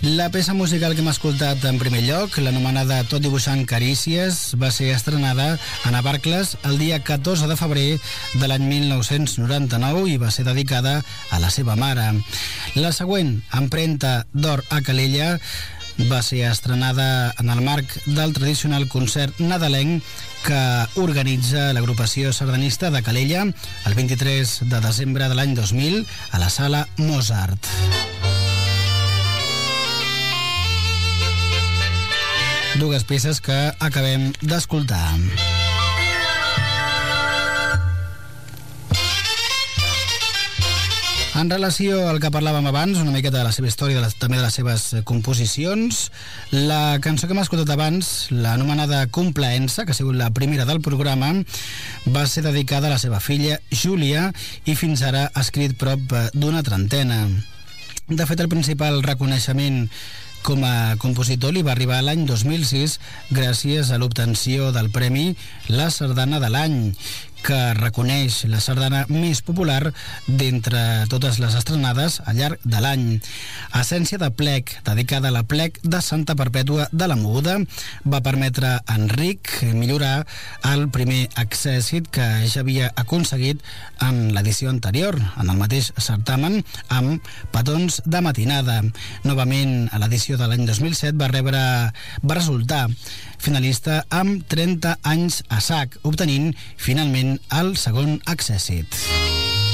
La peça musical que hem escoltat en primer lloc, l'anomenada Tot dibuixant carícies, va ser estrenada a Navarcles el dia 14 de febrer de l'any 1999 i va ser dedicada a la seva mare. La següent, Empremta d'or a Calella, va ser estrenada en el marc del tradicional concert nadalenc que organitza l'agrupació sardanista de Calella el 23 de desembre de l'any 2000 a la Sala Mozart. Dues peces que acabem d'escoltar. En relació al que parlàvem abans, una miqueta de la seva història, també de les seves composicions, la cançó que hem escoltat abans, l'anomenada Complaença, que ha sigut la primera del programa, va ser dedicada a la seva filla Júlia i fins ara ha escrit prop d'una trentena. De fet, el principal reconeixement com a compositor li va arribar l'any 2006 gràcies a l'obtenció del premi La Sardana de l'Any, que reconeix la sardana més popular d'entre totes les estrenades al llarg de l'any. Essència de plec, dedicada a la plec de Santa Perpètua de la Moguda, va permetre a Enric millorar el primer accèssit que ja havia aconseguit en l'edició anterior, en el mateix certamen, amb Petons de matinada. Novament, a l'edició de l'any 2007 va resultar finalista amb 30 anys a sac, obtenint finalment el segon accèssit.